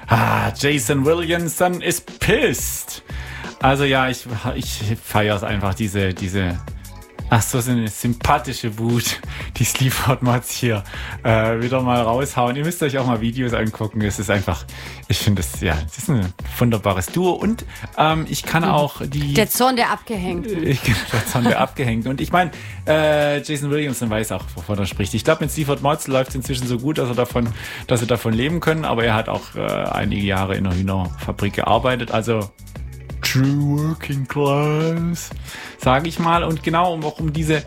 Jason Williamson is pissed. Also ja, ich feiere es einfach, diese so eine sympathische Wut, die Sleaford Mods hier wieder mal raushauen. Ihr müsst euch auch mal Videos angucken. Es ist einfach, ich finde das ist ein wunderbares Duo. Und ich kann auch der Zorn der Abgehängten. Der Zorn der Abgehängten. Und ich meine, Jason Williamson weiß auch, wovon er spricht. Ich glaube, mit Sleaford Mods läuft es inzwischen so gut, dass sie davon leben können. Aber er hat auch einige Jahre in einer Hühnerfabrik gearbeitet. Also True Working Class, sage ich mal. Und genau, auch um diese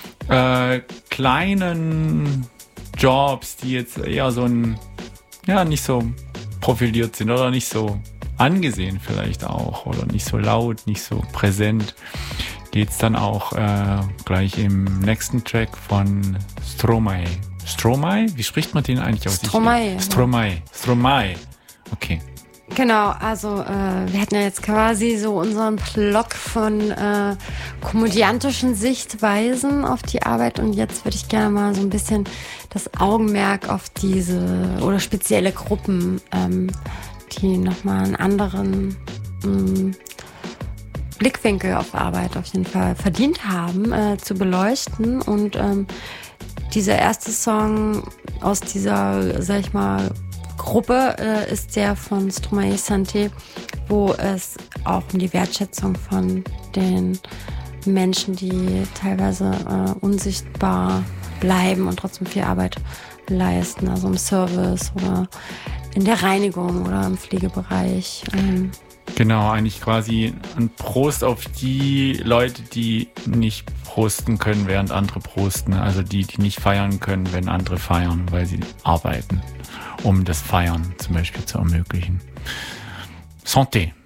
kleinen Jobs, die jetzt eher nicht so profiliert sind oder nicht so angesehen vielleicht auch oder nicht so laut, nicht so präsent, geht's dann auch gleich im nächsten Track von Stromae. Stromae? Wie spricht man den eigentlich aus? Stromae. Okay. Genau, also wir hatten ja jetzt quasi so unseren Block von komödiantischen Sichtweisen auf die Arbeit und jetzt würde ich gerne mal so ein bisschen das Augenmerk auf diese oder spezielle Gruppen, die nochmal einen anderen Blickwinkel auf Arbeit auf jeden Fall verdient haben, zu beleuchten. Und dieser erste Song aus dieser, sag ich mal, Gruppe ist der von Stromae Santé, wo es auch um die Wertschätzung von den Menschen, die teilweise unsichtbar bleiben und trotzdem viel Arbeit leisten, also im Service oder in der Reinigung oder im Pflegebereich. Genau, eigentlich quasi ein Prost auf die Leute, die nicht prosten können, während andere prosten. Also die nicht feiern können, wenn andere feiern, weil sie arbeiten, um das Feiern zum Beispiel zu ermöglichen. Santé.